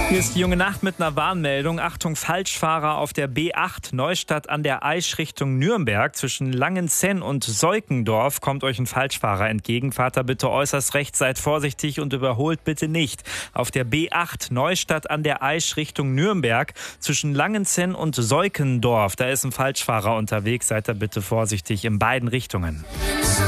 Hier ist die junge Nacht mit einer Warnmeldung. Achtung, Falschfahrer auf der B8 Neustadt an der Aisch Richtung Nürnberg. Zwischen Langenzenn und Seukendorf kommt euch ein Falschfahrer entgegen. Fahrt da bitte äußerst rechts, seid vorsichtig und überholt bitte nicht. Auf der B8 Neustadt an der Aisch Richtung Nürnberg. Zwischen Langenzenn und Seukendorf. Da ist ein Falschfahrer unterwegs. Seid da bitte vorsichtig in beiden Richtungen.